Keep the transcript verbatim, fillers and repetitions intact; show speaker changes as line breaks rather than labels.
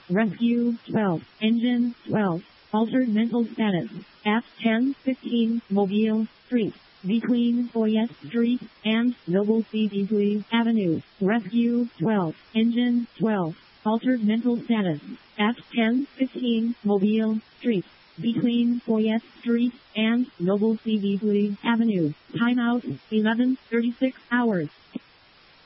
Rescue twelve. Engine twelve. Altered mental status. At ten fifteen Mobile Street. Between Foyet Street and Noble C. Beasley Avenue. Rescue twelve. Engine twelve. Altered mental status. At ten fifteen Mobile Street. Between Foyet Street and Noble C. Beasley Avenue. Timeout eleven thirty-six hours.